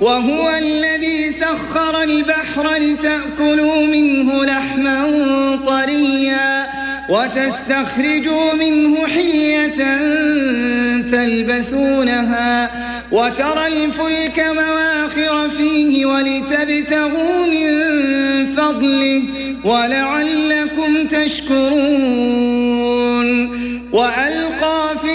وهو الذي سخر البحر لتأكلوا منه لحما طريا وتستخرجوا منه حلية تلبسونها وترى الفلك مواخر فيه ولتبتغوا من فضله ولعلكم تشكرون وألقى